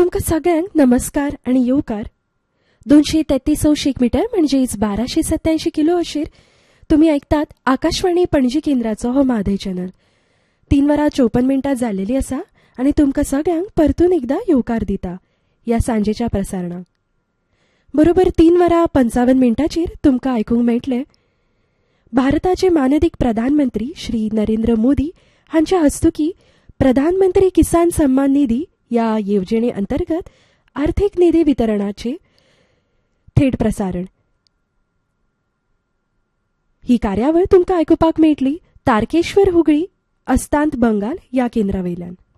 तुमकां सगळ्यांक नमस्कार आणि येवकार. 233 मीटर म्हणजेच 1287 किलो अशेर तुम्ही ऐकतात आकाशवाणी पणजी केंद्राचो हो माधय चॅनल. 3:54 जाल्लेली आसा आणि तुमकां सगळ्यांक परतून एकदा येवकार दिता ह्या सांजेच्या प्रसारणाक. बरोबर 3:55 तुमकां आयकूंक मेळटले भारताचे माननीय प्रधानमंत्री श्री नरेंद्र मोदी हांच्या हस्तुकी प्रधानमंत्री किसान सन्मान निधी या येवजणे अंतर्गत आर्थीक निधी वितरणाचे थेट प्रसारण. ही कार्यावळ तुमकां आयकुपाक मेळटली तारकेश्वर हुगळी अस्तांत बंगाल या केंद्रावयल्यान.